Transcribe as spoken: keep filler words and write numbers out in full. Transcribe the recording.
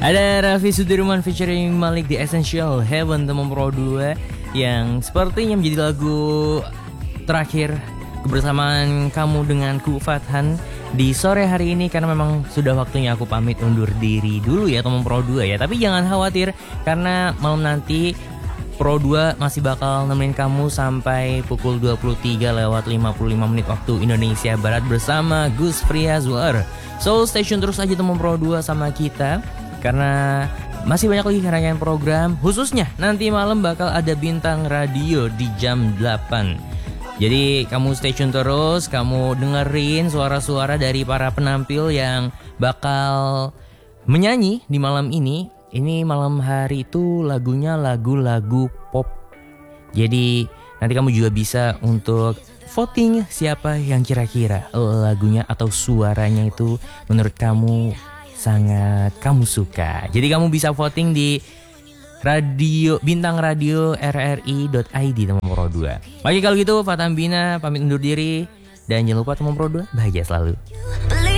Ada Raffi Sudirman featuring Malik The Essential Heaven teman Pro dua yang sepertinya menjadi lagu terakhir kebersamaan kamu denganku Fathan di sore hari ini, karena memang sudah waktunya aku pamit undur diri dulu ya teman Pro dua ya. Tapi jangan khawatir karena malam nanti Pro dua masih bakal nemenin kamu sampai pukul dua puluh tiga lewat lima puluh lima menit waktu Indonesia Barat bersama Gus Friazwar. So stay tune terus aja teman Pro dua sama kita, karena masih banyak lagi rangkaian program. Khususnya nanti malam bakal ada Bintang Radio di jam delapan. Jadi kamu stay tune terus, kamu dengerin suara-suara dari para penampil yang bakal menyanyi di malam ini. Ini malam hari itu lagunya lagu-lagu pop. Jadi nanti kamu juga bisa untuk voting siapa yang kira-kira lagunya atau suaranya itu menurut kamu sangat kamu suka. Jadi kamu bisa voting di radio bintang radio r r i dot i d teman Pro dua. Oke kalau gitu Fathan Bina pamit undur diri dan jangan lupa teman Pro dua bahagia selalu.